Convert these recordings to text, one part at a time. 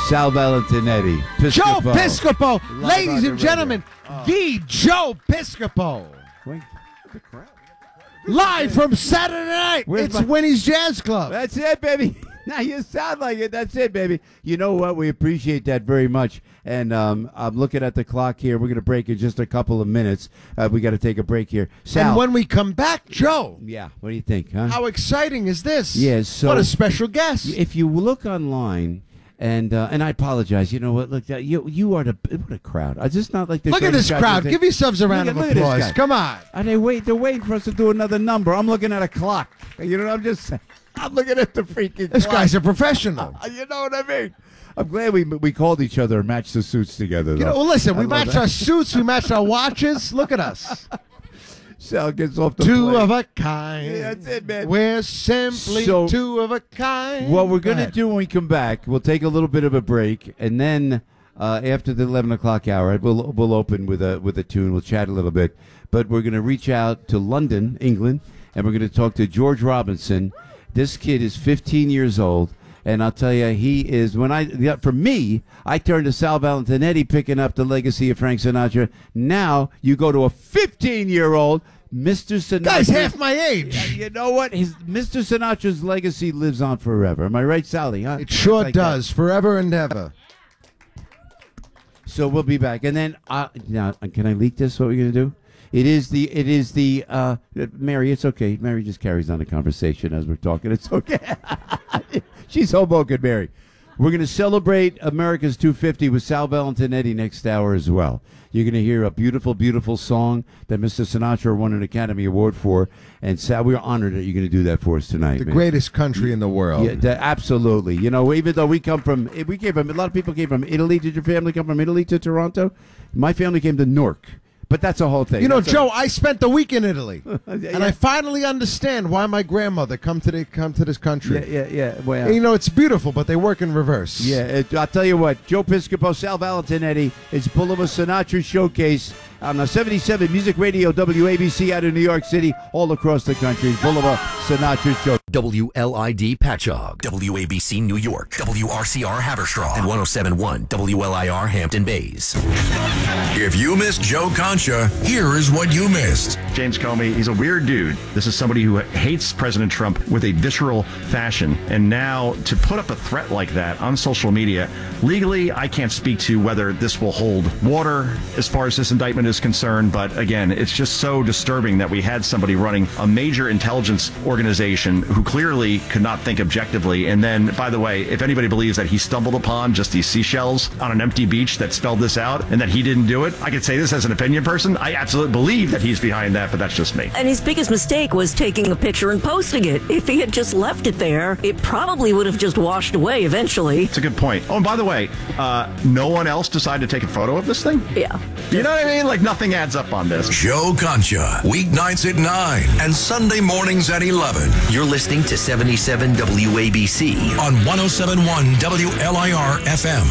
Sal Valentinetti. Joe Piscopo. Piscopo. Ladies and gentlemen, the Joe Piscopo. Wait, the crowd. Live from Saturday night. Where's It's Winnie's Jazz Club. That's it, baby. Now you sound like it. That's it, baby. You know what? We appreciate that very much. And I'm looking at the clock here. We're going to break in just a couple of minutes. We got to take a break here. Sal. And when we come back, Joe, Yeah. What do you think, huh? how exciting is this? Yeah, so- what a special guest. If you look online, and I apologize. You know what? Look, you are what a crowd. It's just not like the Look at this greatest crowd. guy- Give yourselves a round of Look at this applause. guy. Come on. And they're waiting for us to do another number. I'm looking at a clock. You know what I'm just saying? I'm looking at the freaking This clock. guy's a professional. You know what I mean? I'm glad we called each other and matched the suits together. You though. know, well, listen, I we love matched that. our suits, we matched our watches. Look at us. Sal gets off the Two plane. of a kind. Yeah, that's it, man. We're simply So- two of a kind. What we're Go going to ahead. do when we come back, we'll take a little bit of a break, and then after the 11 o'clock hour, we'll open with a tune. We'll chat a little bit. But we're going to reach out to London, England, and we're going to talk to George Robinson. This kid is 15 years old. And I'll tell you, he is, for me, I turned to Sal Valentinetti picking up the legacy of Frank Sinatra. Now you go to a 15-year-old, Mr. Sinatra. Guy's half my age. You know what? Mr. Sinatra's legacy lives on forever. Am I right, Sally? Huh? It sure Like does. Forever and ever. that. So we'll be back. And then, now, can I leak this, what we're going to do? It is the Mary, it's okay. Mary just carries on the conversation as we're talking. It's okay. She's Hoboken, Mary. We're going to celebrate America's 250 with Sal Valentinetti next hour as well. You're going to hear a beautiful, beautiful song that Mr. Sinatra won an Academy Award for. And Sal, we're honored that you're going to do that for us tonight. The man. greatest country in the world. Yeah, absolutely. You know, even though we came from a lot of people came from Italy. Did your family come from Italy to Toronto? My family came to Newark. But that's a whole thing. You know, That's Joe, I spent the week in Italy, and Yeah. I finally understand why my grandmother come to this country. Yeah. Well, And, you know, it's beautiful, but they work in reverse. yeah. I'll tell you what, Joe Piscopo, Sal Valentinetti, it's Boulevard Sinatra Showcase on the 77 Music Radio WABC out of New York City, all across the country. Boulevard Sinatra Show. WLID Patchogue, WABC New York, WRCR Haverstraw, and 107.1 WLIR Hampton Bays. If you missed Joe Concha, here is what you missed. James Comey, he's a weird dude. This is somebody who hates President Trump with a visceral fashion. And now to put up a threat like that on social media, legally, I can't speak to whether this will hold water as far as this indictment is concerned. But again, it's just so disturbing that we had somebody running a major intelligence organization who clearly could not think objectively. And then, by the way, if anybody believes that he stumbled upon just these seashells on an empty beach that spelled this out and that he didn't do it, I could say this as an opinion person. I absolutely believe that he's behind that, but that's just me. And his biggest mistake was taking a picture and posting it. If he had just left it there, it probably would have just washed away eventually. It's a good point. Oh, and by the way, no one else decided to take a photo of this thing? Yeah. You know what I mean? Like, nothing adds up on this. Joe Concha, weeknights at 9 and Sunday mornings at 11 You're listening to 77 WABC. on 107.1 WLIR FM.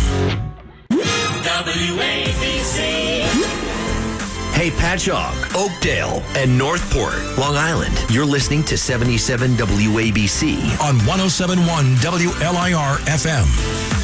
Hey, Patchogue, Oakdale, and Northport, Long Island. You're listening to 77 WABC. On 107.1 WLIR FM.